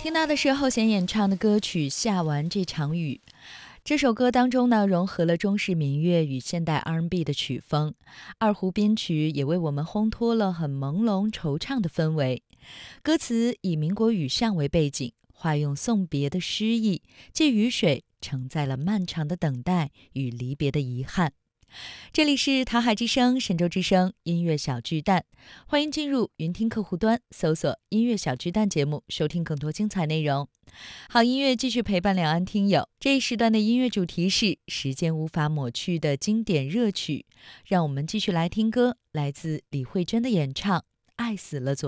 听到的是后弦演唱的歌曲《下完这场雨》。这首歌当中呢，融合了中式民乐与现代 R&B 的曲风，二胡编曲也为我们烘托了很朦胧惆怅的氛围。歌词以民国雨巷为背景，化用送别的诗意，借雨水承载了漫长的等待与离别的遗憾。这里是桃海之声、神州之声音乐小巨蛋，欢迎进入云听客户端，搜索音乐小巨蛋节目，收听更多精彩内容。好音乐继续陪伴两岸听友，这一时段的音乐主题是时间无法抹去的经典热曲，让我们继续来听歌，来自李慧珍的演唱《爱死了昨